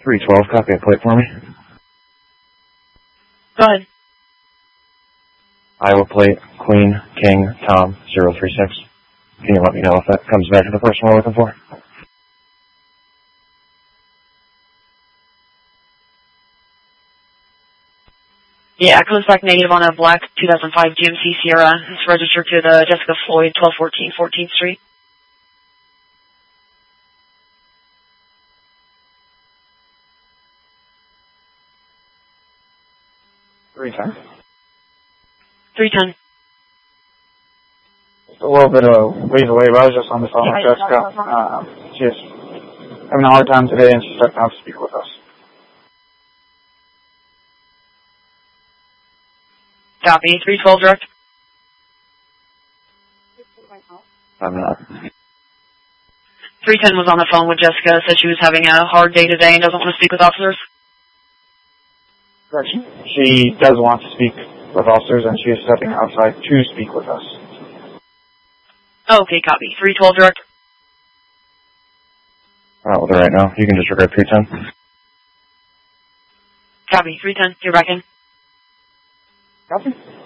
312, copy a plate for me. Go ahead. Iowa plate, Queen, King, Tom, 036. Can you let me know if that comes back to the person we're looking for? Yeah, it comes back negative on a black 2005 GMC Sierra. It's registered to the Jessica Floyd, 1214 14th Street. $310. 310. Just a little bit of ways away, but I was just on the phone with Jessica. She's having a hard time today, and she's stepped out to speak with us. Copy. 312 direct. I'm not. 310 was on the phone with Jessica, said she was having a hard day today and doesn't want to speak with officers. Correction. She does want to speak with officers, and she is stepping outside to speak with us. Okay, copy. 312 direct. I'm out with her right now. You can disregard 310. Copy. 310. You're back in. Copy.